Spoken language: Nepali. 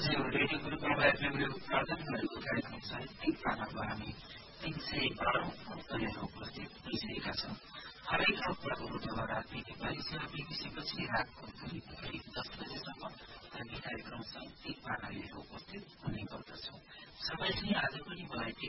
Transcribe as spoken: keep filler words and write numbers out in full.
आज यो रेडियो ग्रुप अफ एफएमले उत्पादन गरेको कार्यक्रम साहित्यिक पानामा हामी तीन सय बाह्रौं अन्तर्यमा उपस्थित भइसकेका छौँ। हरेक हप्ताको बुधबार राति नेपाली सेवा बितेपछि रातको करिब दस बजेसम्म हामी कार्यक्रम साहित्यिक पाना लिएर उपस्थित हुने गर्दछौँ। समय चाहिँ आज पनि मलाई